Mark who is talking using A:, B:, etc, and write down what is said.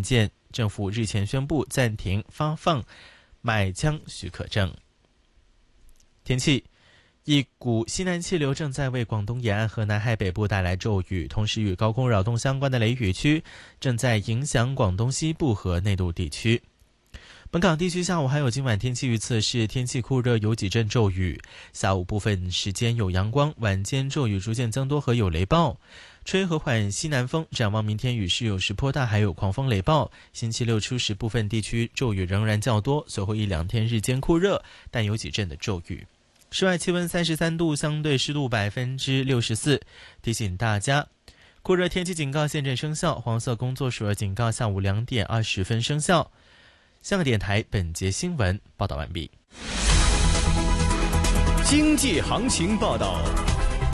A: 件，政府日前宣布暂停发放买枪许可证。天气，一股西南气流正在为广东沿岸和南海北部带来骤雨，同时与高空扰动相关的雷雨区正在影响广东西部和内陆地区。本港地区下午还有今晚天气预测是天气酷热，有几阵骤雨，下午部分时间有阳光，晚间骤雨逐渐增多和有雷暴，吹和缓西南风。展望明天雨势有时颇大，还有狂风雷暴。星期六初时部分地区骤雨仍然较多，随后一两天日间酷热，但有几阵的骤雨。室外气温33度，相对湿度64%。提醒大家，酷热天气警告现正生效，黄色工作暑热警告下午2点20分生效。香港电台本节新闻报道完毕。
B: 经济行情报道。